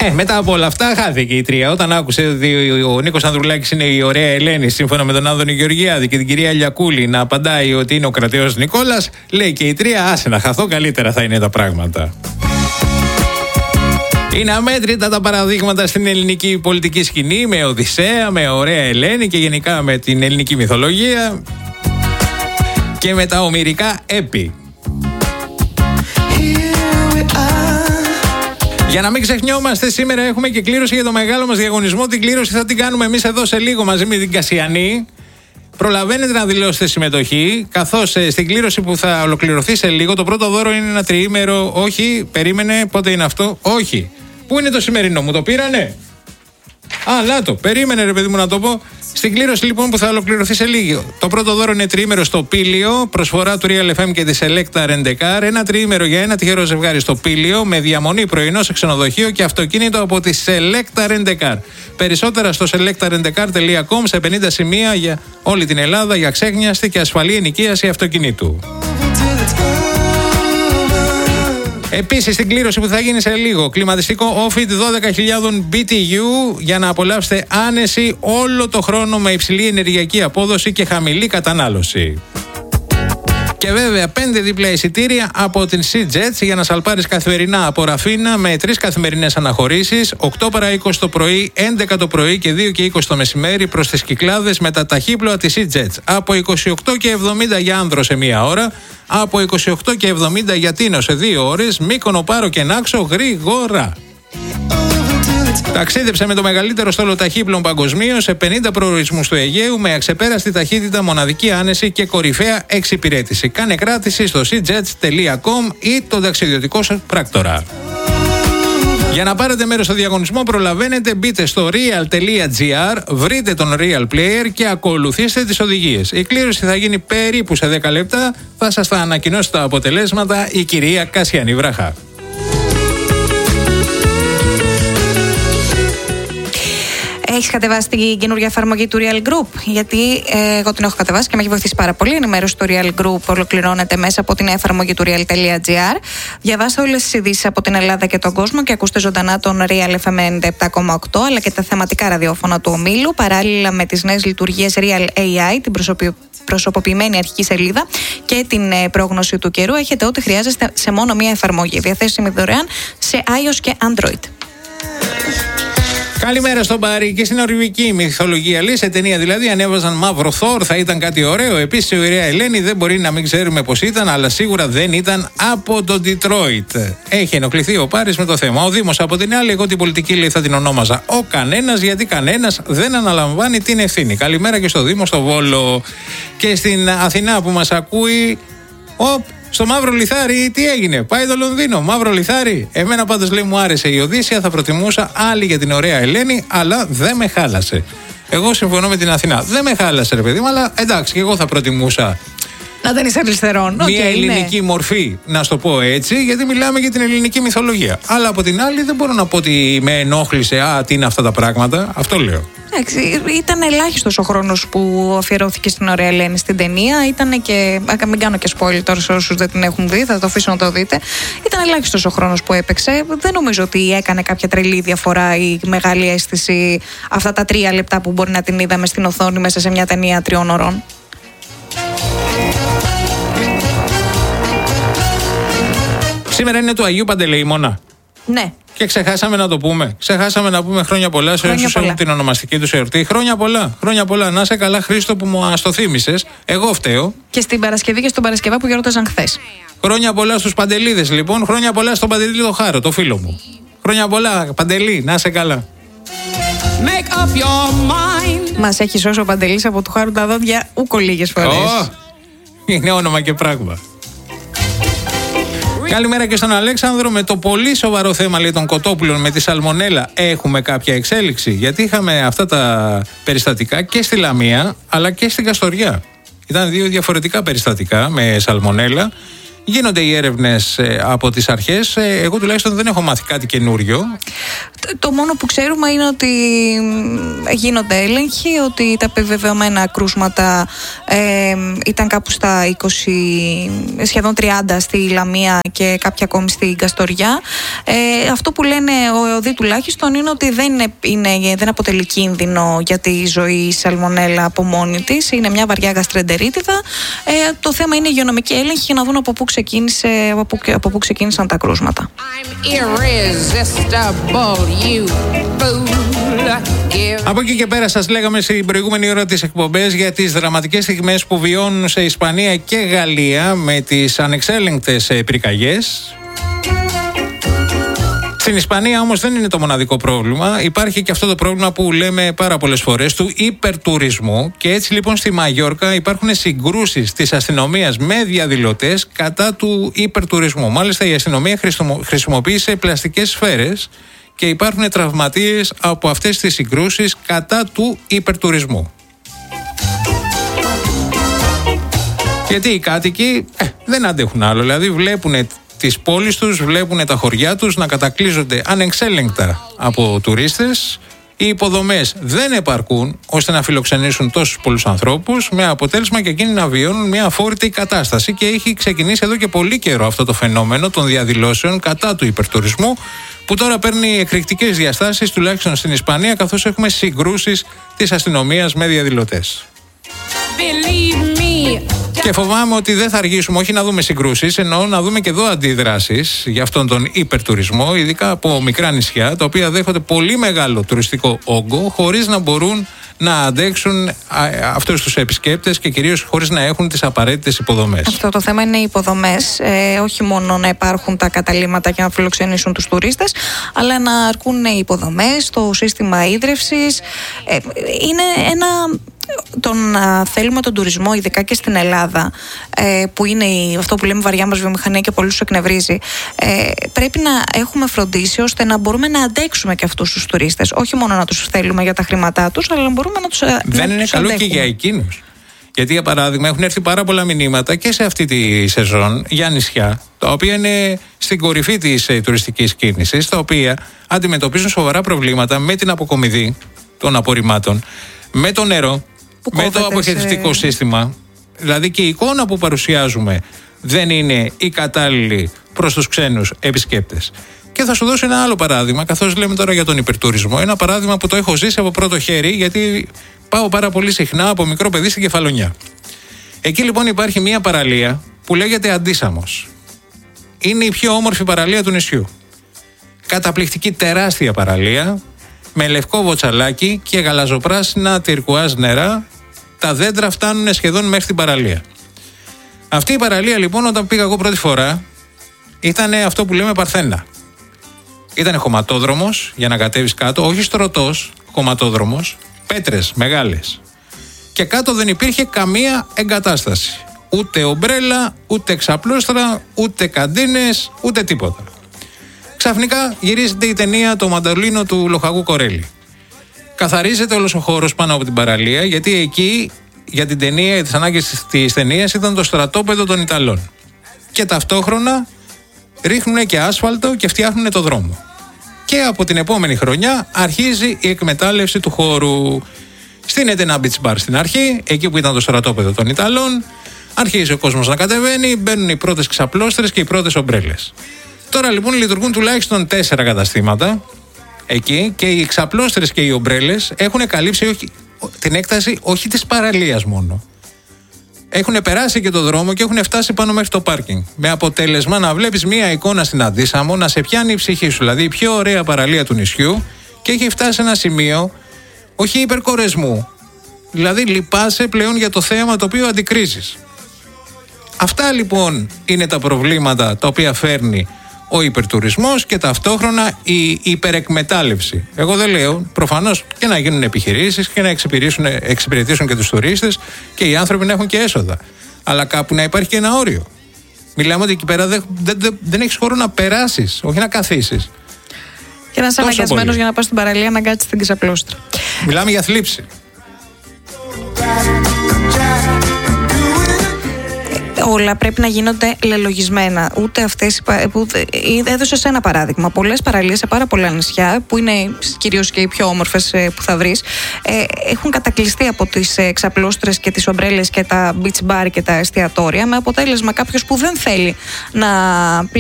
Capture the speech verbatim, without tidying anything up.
Ε, μετά από όλα αυτά χάθηκε η τρία. Όταν άκουσε ότι ο Νίκος Ανδρουλάκης είναι η ωραία Ελένη, σύμφωνα με τον Άδωνη Γεωργιάδη και την κυρία Λιακούλη να απαντάει ότι είναι ο κρατιός Νικόλας, λέει και η τρία, άσε να χαθώ, καλύτερα θα είναι τα πράγματα. Είναι αμέτρητα τα παραδείγματα στην ελληνική πολιτική σκηνή, με Οδυσσέα, με ωραία Ελένη και γενικά με την ελληνική μυθολογία και με τα ομηρικά έπι. Για να μην ξεχνιόμαστε, σήμερα έχουμε και κλήρωση για το μεγάλο μας διαγωνισμό. Την κλήρωση θα την κάνουμε εμείς εδώ σε λίγο μαζί με την Κασιανή. Προλαβαίνετε να δηλώσετε συμμετοχή, καθώς ε, στην κλήρωση που θα ολοκληρωθεί σε λίγο, το πρώτο δώρο είναι ένα τριήμερο. Όχι, περίμενε, πότε είναι αυτό? Όχι. Πού είναι το σημερινό, μου το πήρανε? Α, λάτο, περίμενε ρε παιδί μου να το πω. Στην κλήρωση λοιπόν που θα ολοκληρωθεί σε λίγο, το πρώτο δώρο είναι τριήμερο στο Πήλιο, προσφορά του Real εφ εμ και τη Selecta Rent-A-Car. Ένα τριήμερο για ένα τυχερό ζευγάρι στο Πήλιο, με διαμονή πρωινό σε ξενοδοχείο και αυτοκίνητο από τη Selecta Rent-A-Car. Περισσότερα στο selecta rent a car dot com, σε πενήντα σημεία για όλη την Ελλάδα για ξέχνιαστη και ασφαλή ενοικίαση αυτοκινήτου. Επίσης, στην κλήρωση που θα γίνει σε λίγο, κλιματιστικό Ofit δώδεκα χιλιάδες μπι τι γιου για να απολαύσετε άνεση όλο το χρόνο με υψηλή ενεργειακή απόδοση και χαμηλή κατανάλωση. Και βέβαια πέντε διπλά εισιτήρια από την SeaJets για να σαλπάρεις καθημερινά από Ραφίνα με τρεις καθημερινές αναχωρήσεις, οκτώ παρά είκοσι το πρωί, έντεκα το πρωί και δύο και είκοσι το μεσημέρι προς τις Κυκλάδες με τα ταχύπλοα της SeaJets. Από είκοσι οκτώ και εβδομήντα για Άνδρο σε μία ώρα, από είκοσι οκτώ και εβδομήντα για Τίνο σε δύο ώρες, Μύκονο, Πάρο και Νάξο γρήγορα. Ταξίδεψε με το μεγαλύτερο στόλο ταχύπλων παγκοσμίως σε πενήντα προορισμούς του Αιγαίου με αξεπέραστη ταχύτητα, μοναδική άνεση και κορυφαία εξυπηρέτηση. Κάνε κράτηση στο seajets τελεία com ή τον ταξιδιωτικό σου πράκτορα. Για να πάρετε μέρος στο διαγωνισμό προλαβαίνετε, μπείτε στο real τελεία gr, βρείτε τον Real Player και ακολουθήστε τις οδηγίες. Η κλήρωση θα γίνει περίπου σε δέκα λεπτά, θα σας τα ανακοινώσει τα αποτελέσματα η κυρία Κασιανή Βραχά. Έχεις κατεβάσει την καινούργια εφαρμογή του Real Group? Γιατί ε, εγώ την έχω κατεβάσει και με έχει βοηθήσει πάρα πολύ. Η ενημέρωση του Real Group ολοκληρώνεται μέσα από την εφαρμογή του real τελεία gr. Διαβάστε όλες τις ειδήσεις από την Ελλάδα και τον κόσμο και ακούστε ζωντανά τον Real εφ εμ ενενήντα επτά κόμμα οκτώ αλλά και τα θεματικά ραδιόφωνα του ομίλου, παράλληλα με τις νέες λειτουργίες Real έι άι, την προσωπη... προσωποποιημένη αρχική σελίδα και την ε, πρόγνωση του καιρού. Έχετε ό,τι χρειάζεστε σε μόνο μία εφαρμογή, διαθέσιμη δωρεάν σε iOS και Android. Καλημέρα στον Πάρη και στην ορειβική μυθολογία. Λέει, σε ταινία δηλαδή ανέβαζαν μαύρο Θόρ, θα ήταν κάτι ωραίο. Επίσης η ωραία Ελένη δεν μπορεί να μην ξέρουμε πως ήταν, αλλά σίγουρα δεν ήταν από το Ντιτρόιτ. Έχει ενοχληθεί ο Πάρης με το θέμα. Ο Δήμος από την άλλη, εγώ την πολιτική λέει θα την ονόμαζα ο κανένας, γιατί κανένας δεν αναλαμβάνει την ευθύνη. Καλημέρα και στο Δήμο στο Βόλο. Και στην Αθηνά που μας ακούει, οπ, στο Μαύρο Λιθάρι, τι έγινε, πάει το Λονδίνο, Μαύρο Λιθάρι. Εμένα πάντως λέει μου άρεσε η Οδύσσια, θα προτιμούσα άλλη για την ωραία Ελένη, αλλά δεν με χάλασε. Εγώ συμφωνώ με την Αθηνά. Δεν με χάλασε, ρε παιδί μου, αλλά εντάξει, και εγώ θα προτιμούσα. Να δεν είσαι αριστερών. Μια okay, ελληνική ναι. μορφή, να στο πω έτσι, γιατί μιλάμε για την ελληνική μυθολογία. Αλλά από την άλλη δεν μπορώ να πω ότι με ενόχλησε, α, τι είναι αυτά τα πράγματα. Αυτό λέω. Εντάξει, ήταν ελάχιστος ο χρόνος που αφιερώθηκε στην ωραία Ελένη στην ταινία. Ήταν και. Μην κάνω και spoiler τώρα σε όσους δεν την έχουν δει, θα το αφήσω να το δείτε. Ήταν ελάχιστος ο χρόνος που έπαιξε. Δεν νομίζω ότι έκανε κάποια τρελή διαφορά ή μεγάλη αίσθηση αυτά τα τρία λεπτά που μπορεί να την είδαμε στην οθόνη μέσα σε μια ταινία τριών ωρών. Σήμερα είναι του Αγίου Παντελεήμωνα. Ναι. Και ξεχάσαμε να το πούμε. Ξεχάσαμε να πούμε χρόνια πολλά σε όσους έχουν την ονομαστική τους εορτή. Χρόνια πολλά. Χρόνια πολλά. Να είσαι καλά, Χρήστο, που μου το θύμισες. Εγώ φταίω. Και στην Παρασκευή και στον Παρασκευά που γιορτάζαν χθες. Χρόνια πολλά στους Παντελίδες, λοιπόν. Χρόνια πολλά στον Παντελή το Χάρο, το φίλο μου. Χρόνια πολλά, Παντελή. Να είσαι καλά. Make up your mind. Μας έχει σώσει ο Παντελής από του Χάρου τα δόντια ούκο λίγες φορές. Oh, είναι όνομα και πράγμα. Καλημέρα και στον Αλέξανδρο. Με το πολύ σοβαρό θέμα, λέει, των κοτόπουλων με τη σαλμονέλα, έχουμε κάποια εξέλιξη? Γιατί είχαμε αυτά τα περιστατικά και στη Λαμία αλλά και στην Καστοριά. Ήταν δύο διαφορετικά περιστατικά με σαλμονέλα Γίνονται οι έρευνες από τις αρχές. Εγώ τουλάχιστον δεν έχω μάθει κάτι καινούριο. Το μόνο που ξέρουμε είναι ότι γίνονται έλεγχοι, ότι τα επιβεβαιωμένα κρούσματα ε, ήταν κάπου στα είκοσι, σχεδόν τριάντα στη Λαμία και κάποια ακόμη στην Καστοριά. Ε, αυτό που λένε ο ΕΟΔΗ τουλάχιστον είναι ότι δεν, είναι, δεν αποτελεί κίνδυνο για τη ζωή η σαλμονέλα από μόνη της. Είναι μια βαριά γαστρεντερίτιδα. Ε, το θέμα είναι η υγειονομική έλεγχη για να δουν από πού, ξεκίνησε, από πού, από πού ξεκίνησαν τα κρούσματα. Από εκεί και πέρα σας λέγαμε στην προηγούμενη ώρα της εκπομπές για τις δραματικές στιγμές που βιώνουν σε Ισπανία και Γαλλία με τις ανεξέλεγκτες πυρκαγιές. Στην Ισπανία όμως δεν είναι το μοναδικό πρόβλημα. Υπάρχει και αυτό το πρόβλημα που λέμε πάρα πολλές φορές του υπερτουρισμού, και έτσι λοιπόν στη Μαγιόρκα υπάρχουν συγκρούσεις της αστυνομίας με διαδηλωτές κατά του υπερτουρισμού. Μάλιστα η αστυνομία χρησιμοποίησε πλαστικές σφαίρες και υπάρχουν τραυματίες από αυτές τις συγκρούσεις κατά του υπερτουρισμού. Γιατί οι κάτοικοι ε, δεν αντέχουν άλλο, δηλαδή βλέπουν τις πόλεις τους, βλέπουν τα χωριά τους να κατακλείζονται ανεξέλεγκτα από τουρίστες. Οι υποδομές δεν επαρκούν ώστε να φιλοξενήσουν τόσους πολλούς ανθρώπους, με αποτέλεσμα και εκείνοι να βιώνουν μια αφόρητη κατάσταση, και έχει ξεκινήσει εδώ και πολύ καιρό αυτό το φαινόμενο των διαδηλώσεων κατά του υπερτουρισμού, που τώρα παίρνει εκρηκτικές διαστάσεις, τουλάχιστον στην Ισπανία, καθώς έχουμε συγκρούσεις της αστυνομίας με διαδηλωτές. Και φοβάμαι ότι δεν θα αργήσουμε, όχι να δούμε συγκρούσεις, εννοώ να δούμε και εδώ αντιδράσεις για αυτόν τον υπερτουρισμό, ειδικά από μικρά νησιά, τα οποία δέχονται πολύ μεγάλο τουριστικό όγκο, χωρίς να μπορούν να αντέξουν αυτούς τους επισκέπτες και κυρίως χωρίς να έχουν τις απαραίτητες υποδομές. Αυτό το θέμα είναι οι υποδομές, ε, όχι μόνο να υπάρχουν τα καταλύματα και να φιλοξενήσουν τους τουρίστες, αλλά να αρκούν οι υποδομές, το σύστημα ίδρευσης. Ε, είναι ένα... Τον α, θέλουμε τον τουρισμό, ειδικά και στην Ελλάδα, ε, που είναι η, αυτό που λέμε βαριά μας βιομηχανία και πολλούς τους εκνευρίζει. Ε, πρέπει να έχουμε φροντίσει ώστε να μπορούμε να αντέξουμε και αυτούς τους τουρίστες. Όχι μόνο να τους θέλουμε για τα χρήματά τους, αλλά να μπορούμε να τους αντέξουμε. Δεν είναι καλό και για εκείνους. Γιατί, για παράδειγμα, έχουν έρθει πάρα πολλά μηνύματα και σε αυτή τη σεζόν για νησιά, τα οποία είναι στην κορυφή της ε, τουριστικής κίνησης, τα οποία αντιμετωπίζουν σοβαρά προβλήματα με την αποκομιδή των απορριμμάτων, με το νερό, με το αποχαιρετιστικό σε... σύστημα. Δηλαδή και η εικόνα που παρουσιάζουμε δεν είναι η κατάλληλη προς τους ξένους επισκέπτες. Και θα σου δώσω ένα άλλο παράδειγμα, καθώς λέμε τώρα για τον υπερτουρισμό. Ένα παράδειγμα που το έχω ζήσει από πρώτο χέρι, γιατί πάω πάρα πολύ συχνά από μικρό παιδί στην Κεφαλονιά. Εκεί λοιπόν υπάρχει μια παραλία που λέγεται Αντίσαμος. Είναι η πιο όμορφη παραλία του νησιού. Καταπληκτική, τεράστια παραλία, με λευκό βοτσαλάκι και γαλαζοπράσινα τυρκουάζ νερά. Τα δέντρα φτάνουν σχεδόν μέχρι την παραλία. Αυτή η παραλία λοιπόν, όταν πήγα εγώ πρώτη φορά, ήταν αυτό που λέμε παρθένα. Ήταν χωματόδρομος για να κατέβεις κάτω, όχι στρωτός, χωματόδρομος, πέτρες μεγάλες. Και κάτω δεν υπήρχε καμία εγκατάσταση. Ούτε ομπρέλα, ούτε ξαπλώστρα, ούτε καντίνες, ούτε τίποτα. Ξαφνικά γυρίζεται η ταινία «Το Μαντολίνο» του Λοχαγού Κορέλη. Καθαρίζεται όλος ο χώρος πάνω από την παραλία, γιατί εκεί για την ταινία, για τις ανάγκες της ταινίας, ήταν το στρατόπεδο των Ιταλών. Και ταυτόχρονα ρίχνουν και άσφαλτο και φτιάχνουν το δρόμο. Και από την επόμενη χρονιά αρχίζει η εκμετάλλευση του χώρου. Στείνεται ένα beach bar στην αρχή, εκεί που ήταν το στρατόπεδο των Ιταλών. Αρχίζει ο κόσμος να κατεβαίνει, μπαίνουν οι πρώτες ξαπλώστρες και οι πρώτες ομπρέλες. Τώρα λοιπόν λειτουργούν τουλάχιστον τέσσερα καταστήματα εκεί, και οι ξαπλώστρες και οι ομπρέλες έχουν καλύψει όχι, την έκταση όχι της παραλίας μόνο. Έχουν περάσει και το δρόμο και έχουν φτάσει πάνω μέχρι το πάρκινγκ. Με αποτέλεσμα να βλέπεις μία εικόνα στην Αντίσαμο να σε πιάνει η ψυχή σου. Δηλαδή η πιο ωραία παραλία του νησιού, και έχει φτάσει σε ένα σημείο όχι υπερκορεσμού. Δηλαδή λυπάσαι πλέον για το θέαμα το οποίο αντικρίζεις. Αυτά λοιπόν είναι τα προβλήματα τα οποία φέρνει ο υπερτουρισμός και ταυτόχρονα η υπερεκμετάλλευση. Εγώ δεν λέω, προφανώς και να γίνουν επιχειρήσεις και να εξυπηρετήσουν και τους τουρίστες και οι άνθρωποι να έχουν και έσοδα. Αλλά κάπου να υπάρχει και ένα όριο. Μιλάμε ότι εκεί πέρα δεν, δεν, δεν, δεν έχεις χώρο να περάσεις, όχι να καθίσεις. Και να είσαι αναγκασμένος για να πας στην παραλία να κάτσεις στην ξαπλώστρα. Μιλάμε για θλίψη. Ο όλα πρέπει να γίνονται λελογισμένα. Ούτε αυτές. Έδωσε ένα παράδειγμα. Πολλές παραλίες σε πάρα πολλά νησιά, που είναι κυρίως και οι πιο όμορφες που θα βρεις, έχουν κατακλειστεί από τις ξαπλώστρες και τις ομπρέλες και τα beach bar και τα εστιατόρια, με αποτέλεσμα κάποιος που δεν θέλει να